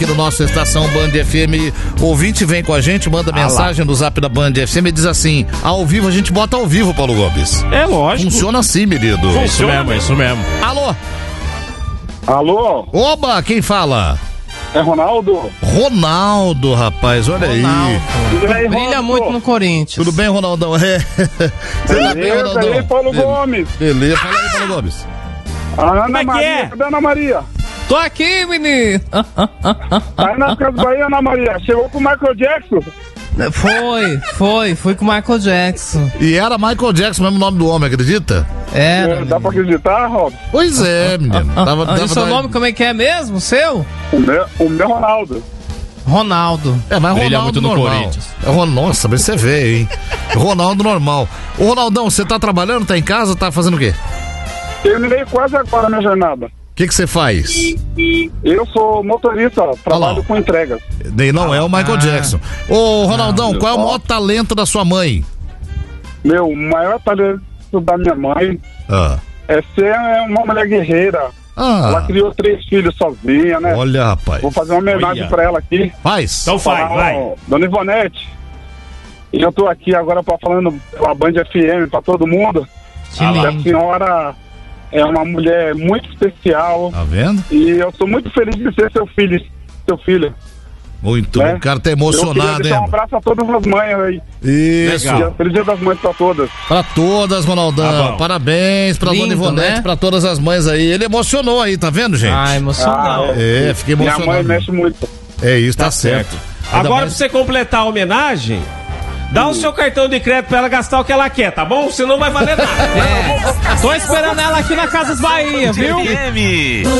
aqui no nosso Estação Band FM. Ouvinte vem com a gente, manda mensagem no zap da Band FM e diz assim: ao vivo a gente bota ao vivo, Paulo Gomes. É lógico. Funciona assim, menino. Funciona. Isso mesmo. Alô? Alô? Oba, quem fala? É Ronaldo? Ronaldo, rapaz, olha aí. Brilha muito no Corinthians. Tudo bem, Ronaldão? Você tá bem, Ronaldão? E aí, Paulo Gomes? Beleza, fala aí, Paulo Gomes. Ana Maria, cadê a Ana Maria? Tô aqui, menino. Aí na Casa Bahia, Ana Maria, chegou com o Michael Jackson? Fui com o Michael Jackson. E era Michael Jackson, mesmo nome do homem, acredita? Dá pra acreditar, Rob? Pois é, menino. E seu nome como é que é mesmo, o seu? O meu Ronaldo. Ronaldo. Mas Brilha Ronaldo muito no normal. Corinthians. Nossa, mas você vê, hein? Ronaldo normal. Ô, Ronaldão, você tá trabalhando, tá em casa, tá fazendo o quê? Terminei quase agora a minha jornada. O que você faz? Eu sou motorista, trabalho com entregas. E não é o Michael Jackson. Ô, Ronaldão, qual é o maior talento da sua mãe? O maior talento da minha mãe é ser uma mulher guerreira. Ela criou 3 filhos sozinha, né? Olha, rapaz. Vou fazer uma homenagem pra ela aqui. Faz. Então vai. Dona Ivonete, e eu tô aqui agora falando pela Band FM pra todo mundo. A senhora é uma mulher muito especial. Tá vendo? E eu sou muito feliz de ser seu filho. Muito bom, o cara tá emocionado, hein? Um abraço a todas as mães aí. Isso. Feliz Dia das Mães pra todas. Pra todas, Ronaldão. Parabéns pra Dona Ivonete, né? Pra todas as mães aí. Ele emocionou aí, tá vendo, gente? Emocional. Fiquei emocionado. Minha mãe mexe muito. É isso, tá certo. Agora, pra você completar a homenagem, dá o seu cartão de crédito pra ela gastar o que ela quer, tá bom? Senão não vai valer nada. Tô esperando ela aqui na Casas Bahia, viu?